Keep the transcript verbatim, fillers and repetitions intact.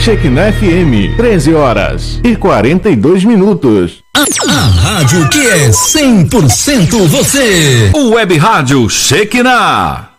Shekinah F M, treze horas e quarenta e dois minutos. A, a rádio que é cem por cento você. O Web Rádio Shekinah.